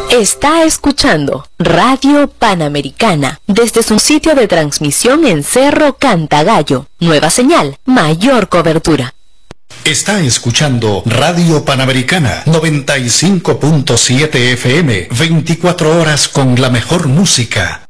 Está escuchando Radio Panamericana desde su sitio de transmisión en Cerro Cantagallo. Nueva señal, mayor cobertura. Está escuchando Radio Panamericana 95.7 FM, 24 horas con la mejor música.